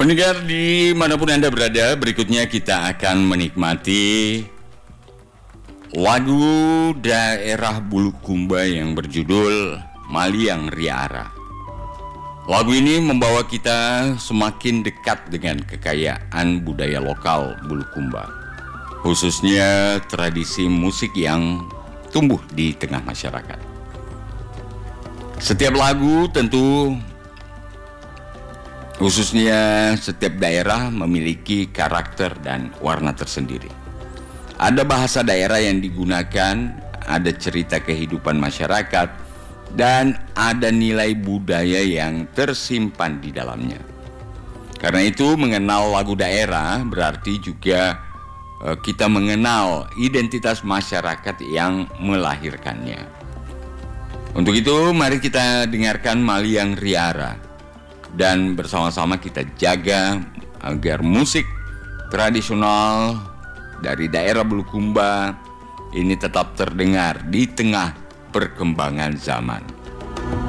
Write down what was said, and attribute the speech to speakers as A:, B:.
A: Pendengar dimanapun Anda berada, berikutnya kita akan menikmati lagu daerah Bulukumba yang berjudul Maliang Riara. Lagu ini membawa kita semakin dekat dengan kekayaan budaya lokal Bulukumba, khususnya tradisi musik yang tumbuh di tengah masyarakat. Setiap lagu tentu, khususnya setiap daerah memiliki karakter dan warna tersendiri. Ada bahasa daerah yang digunakan, ada cerita kehidupan masyarakat, dan ada nilai budaya yang tersimpan di dalamnya. Karena itu mengenal lagu daerah berarti juga kita mengenal identitas masyarakat yang melahirkannya. Untuk itu mari kita dengarkan Maliang Riara. Dan bersama-sama kita jaga agar musik tradisional dari daerah Bulukumba ini tetap terdengar di tengah perkembangan zaman.